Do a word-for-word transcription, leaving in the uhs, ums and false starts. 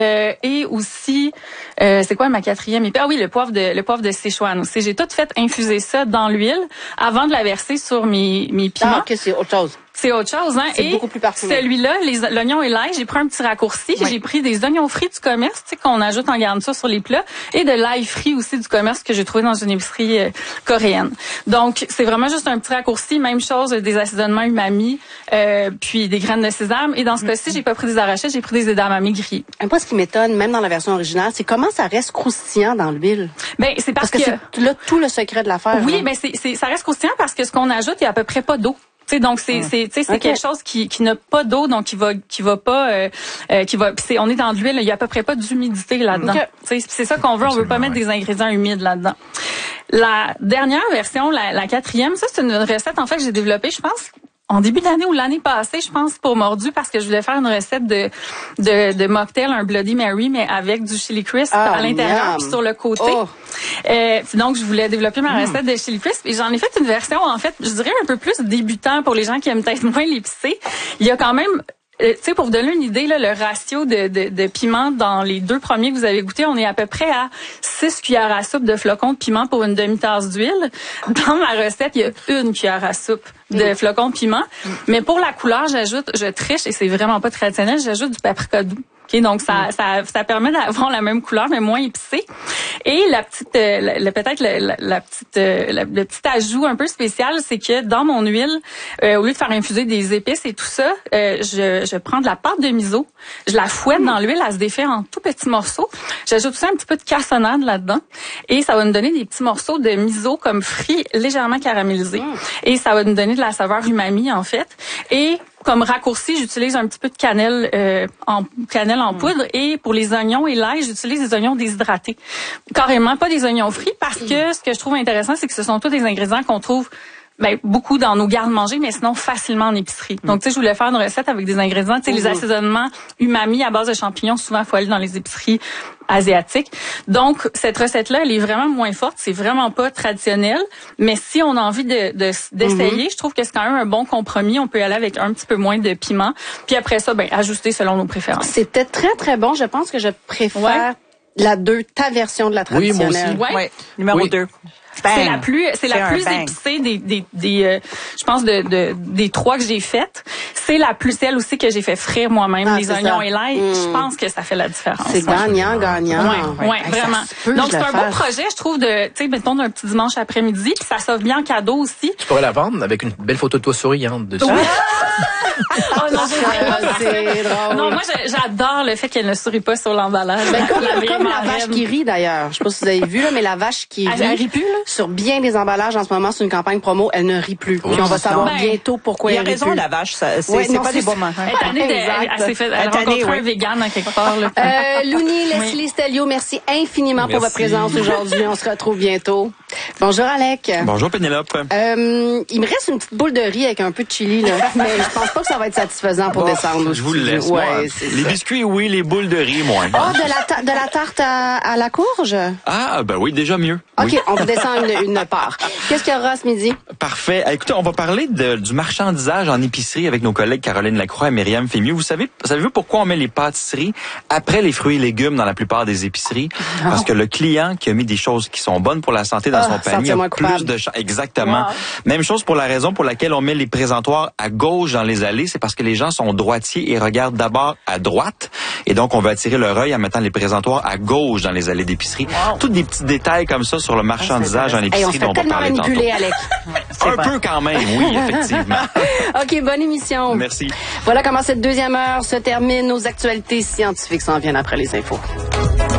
Euh, et aussi, euh, c'est quoi ma quatrième épice? Ah oui, le poivre de le poivre de Sichuan aussi. J'ai tout fait infuser ça dans l'huile avant de la verser sur mes mes piments. Ah, ok, c'est autre chose. C'est autre chose, hein. C'est et beaucoup plus parfumé. Celui-là, les, l'oignon et l'ail, j'ai pris un petit raccourci. Oui. J'ai pris des oignons frits du commerce, tu sais, qu'on ajoute en garniture sur les plats, et de l'ail frit aussi du commerce que j'ai trouvé dans une épicerie euh, coréenne. Donc, c'est vraiment juste un petit raccourci. Même chose, des assaisonnements umami, euh, puis des graines de sésame. Et dans ce cas-ci, j'ai pas pris des arachides, j'ai pris des edamame grillés. Moi, ce qui m'étonne, même dans la version originale, c'est comment ça reste croustillant dans l'huile. Ben, c'est parce, parce que, que c'est là tout le secret de l'affaire. Oui, hein. ben c'est, c'est, ça reste croustillant parce que ce qu'on ajoute, il y a à peu près pas d'eau. T'sais, donc c'est mmh. c'est tu sais c'est okay. quelque chose qui qui n'a pas d'eau, donc qui va qui va pas euh, euh, qui va c'est on est dans de l'huile, il y a à peu près pas d'humidité là-dedans. Okay. Tu sais c'est ça qu'on veut, on veut pas mettre des ingrédients humides là-dedans. La dernière version, la, la quatrième, ça c'est une recette en fait que j'ai développée, je pense en début d'année ou l'année passée, je pense, pour Mordu, parce que je voulais faire une recette de de, de mocktail, un Bloody Mary, mais avec du chili crisp ah, à l'intérieur puis sur le côté. Oh. Euh, donc, je voulais développer ma recette mm. de chili crisp et j'en ai fait une version, en fait, je dirais un peu plus débutant pour les gens qui aiment peut-être moins l'épicé. Il y a quand même... Tu sais, pour vous donner une idée, là, le ratio de, de, de piment dans les deux premiers que vous avez goûtés, on est à peu près à six cuillères à soupe de flocons de piment pour une demi-tasse d'huile. Dans ma recette, il y a une cuillère à soupe de flocons de piment. Mm. Mais pour la couleur, j'ajoute, je triche, et c'est vraiment pas traditionnel, j'ajoute du paprika doux. Okay, donc ça, mm. ça, ça permet d'avoir la même couleur mais moins épicée. Et la petite, euh, la, la, peut-être la, la, la petite, euh, la, le petit ajout un peu spécial, c'est que dans mon huile, euh, au lieu de faire infuser des épices et tout ça, euh, je, je prends de la pâte de miso, je la fouette mm. dans l'huile, elle se défait en tout petits morceaux. J'ajoute aussi un petit peu de cassonade là-dedans et ça va nous donner des petits morceaux de miso comme frits légèrement caramélisés. Mm. Et ça va nous donner de la saveur umami en fait. Et comme raccourci, j'utilise un petit peu de cannelle euh, en cannelle en poudre et pour les oignons et l'ail, j'utilise des oignons déshydratés. Carrément pas des oignons frits parce que ce que je trouve intéressant, c'est que ce sont tous des ingrédients qu'on trouve ben, beaucoup dans nos garde-manger, mais sinon facilement en épicerie. Donc, tu sais, je voulais faire une recette avec des ingrédients, tu sais, les assaisonnements umami à base de champignons, souvent, il faut aller dans les épiceries asiatiques. Donc, cette recette-là, elle est vraiment moins forte, c'est vraiment pas traditionnel, mais si on a envie de, de d'essayer, mm-hmm. je trouve que c'est quand même un bon compromis. On peut y aller avec un petit peu moins de piment, puis après ça, ben, ajuster selon nos préférences. C'était très, très bon. Je pense que je préfère ouais. la deux, ta version de la traditionnelle. Oui, moi aussi. Ouais. Ouais. Numéro oui. deux. Bang. C'est la plus, c'est, c'est la plus bang. épicée des, des, des, euh, je pense de, de, des trois que j'ai faites. C'est la plus celle aussi que j'ai fait frire moi-même, ah, les oignons ça. et l'ail. Mm. Je pense que ça fait la différence. C'est gagnant, gagnant. Ouais, ouais, ouais vraiment. Peut, Donc c'est un beau projet, je trouve, de, tu sais, mettons d'un petit dimanche après-midi, puis ça s'offre bien en cadeau aussi. Tu pourrais la vendre avec une belle photo de toi souriante dessus. Oui. oh non, c'est drôle. Non, moi j'adore le fait qu'elle ne sourit pas sur l'emballage. Ben, comme la, comme la vache qui rit d'ailleurs. Je sais pas si vous avez vu là, mais la vache qui rit. Elle rit plus là. Sur bien des emballages en ce moment, sur une campagne promo, elle ne rit plus. Puis on va savoir ben, bientôt pourquoi elle rit plus. Il y a raison, la vache, ça, c'est, ouais, c'est non, pas c'est des bons moments. Elle est tannée de, elle, elle s'est fait, elle a rencontré oui. un vegan en quelque part. Là. Euh, Louni, Leslie, oui. Stelio, merci infiniment merci. pour votre présence aujourd'hui. On se retrouve bientôt. Bonjour Alec. Bonjour Pénélope. Euh, il me reste une petite boule de riz avec un peu de chili, là. Mais je pense pas que ça va être satisfaisant pour bon, descendre. Je vous le laisse. Ouais, moi. Les ça. biscuits, oui, les boules de riz, moins. Ah, oh, de la, ta- de la tarte à, à la courge? Ah, ben oui, déjà mieux. OK, oui. on vous descend une, une part. Qu'est-ce qu'il y aura ce midi? Parfait. Écoutez, on va parler de, du marchandisage en épicerie avec nos collègues Caroline Lacroix et Myriam Fémieux. Vous savez, savez-vous pourquoi on met les pâtisseries après les fruits et légumes dans la plupart des épiceries? Non. Parce que le client qui a mis des choses qui sont bonnes pour la santé dans oh, son panier a plus de chances. Exactement. Wow. Même chose pour la raison pour laquelle on met les présentoirs à gauche dans les allées, c'est parce que les gens sont droitiers et regardent d'abord à droite. Et donc, on veut attirer leur œil en mettant les présentoirs à gauche dans les allées d'épicerie. Wow. Tous des petits détails comme ça sur le marchandisage en épicerie hey, dont on va parler tantôt. Alec. Un peu quand même, oui, effectivement. OK, bonne émission. Merci. Voilà comment cette deuxième heure se termine. Nos actualités scientifiques s'en viennent après les infos.